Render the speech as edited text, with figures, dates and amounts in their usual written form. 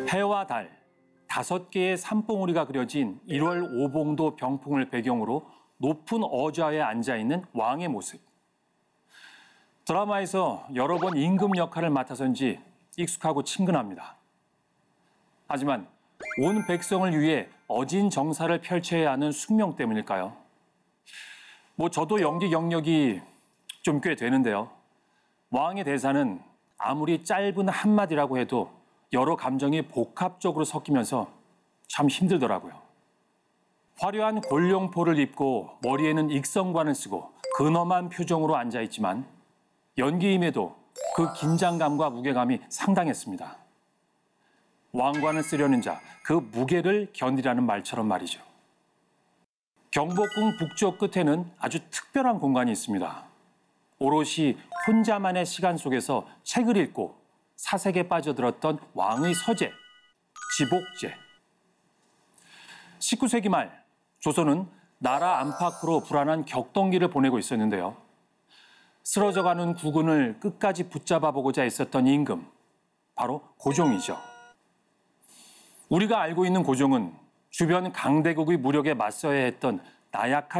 해와 달, 5개의 산봉우리가 그려진 1월 오봉도 병풍을 배경으로 높은 어좌에 앉아있는 왕의 모습. 드라마에서 여러 번 임금 역할을 맡아서인지 익숙하고 친근합니다. 하지만 온 백성을 위해 어진 정사를 펼쳐야 하는 숙명 때문일까요? 저도 연기 경력이 좀 꽤 되는데요. 왕의 대사는 아무리 짧은 한마디라고 해도 여러 감정이 복합적으로 섞이면서 참 힘들더라고요. 화려한 골룡포를 입고 머리에는 익성관을 쓰고 근엄한 표정으로 앉아있지만 연기임에도 그 긴장감과 무게감이 상당했습니다. 왕관을 쓰려는 자, 그 무게를 견디라는 말처럼 말이죠. 경복궁 북쪽 끝에는 아주 특별한 공간이 있습니다. 오롯이 혼자만의 시간 속에서 책을 읽고 사색에 빠져들었던 왕의 서재, 지복제. 19세기 말 조선은 나라 안팎으로 불안한 격동기를 보내고 있었는데요. 쓰러져가는 국군을 끝까지 붙잡아 보고자 했었던 임금, 바로 고종이죠. 우리가 알고 있는 고종은 주변 강대국의 무력에 맞서야 했던 나약한